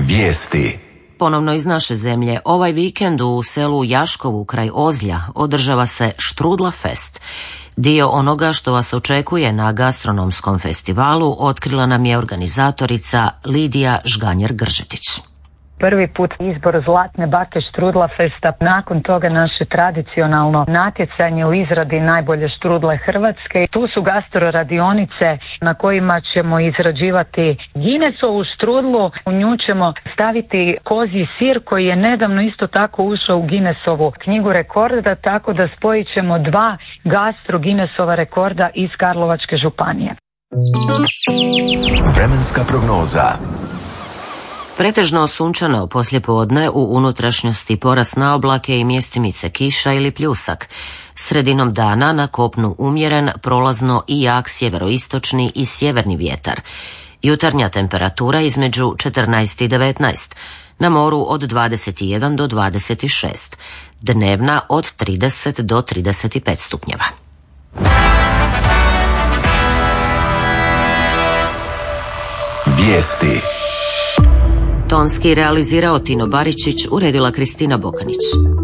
Vijesti. Ponovno iz naše zemlje, ovaj vikend u selu Jaškovu kraj Ozlja održava se Štrudla Fest. Dio onoga što vas očekuje na gastronomskom festivalu otkrila nam je organizatorica Lidija Žganjer-Gržetić. Prvi put izbor Zlatne bake Štrudla Festa, nakon toga naše tradicionalno natjecanje u izradi najbolje štrudle Hrvatske. Tu su gastro radionice na kojima ćemo izrađivati Guinnessovu štrudlu. U nju ćemo staviti kozji sir koji je nedavno isto tako ušao u Guinnessovu knjigu rekorda, tako da spojit ćemo dva gastro Guinnessova rekorda iz Karlovačke županije. Vremenska prognoza. Pretežno sunčano poslijepodne, u unutrašnjosti porast na oblake i mjestimice kiša ili pljusak. Sredinom dana na kopnu umjeren, prolazno i jak sjeveroistočni i sjeverni vjetar. Jutarnja temperatura između 14 i 19, na moru od 21 do 26, dnevna od 30 do 35 stupnjeva. Vijesti. Tonski realizirao Tino Baričić, uredila Kristina Bokanić.